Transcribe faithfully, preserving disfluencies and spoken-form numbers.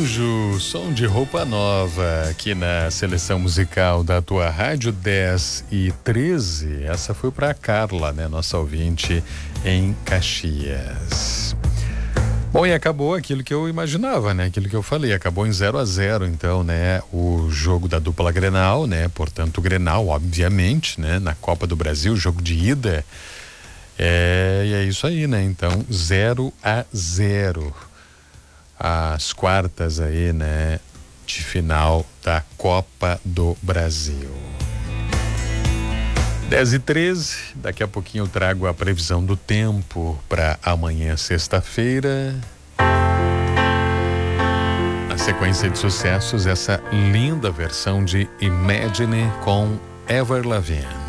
Anjo, som de roupa nova aqui na seleção musical da tua rádio dez e treze. Essa foi para Carla, né, nossa ouvinte em Caxias. Bom, e acabou aquilo que eu imaginava, né? Aquilo que eu falei, acabou em zero a zero, então, né? O jogo da dupla Grenal, né? Portanto, o Grenal, obviamente, né? Na Copa do Brasil, jogo de ida. É, e é isso aí, né? Então, zero a zero. As quartas aí, né? De final da Copa do Brasil. dez e treze, daqui a pouquinho eu trago a previsão do tempo para amanhã, sexta-feira. Na sequência de sucessos, essa linda versão de Imagine com Avril Lavigne.